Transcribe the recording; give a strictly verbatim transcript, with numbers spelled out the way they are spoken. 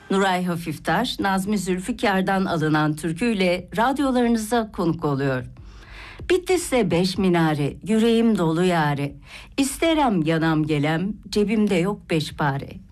Nuray Hafiftaş, Nazmi Zülfikar'dan alınan türküyle radyolarınıza konuk oluyor. Bitlis'te beş minare, yüreğim dolu yare. İsterem yanam gelem, cebimde yok beş pare.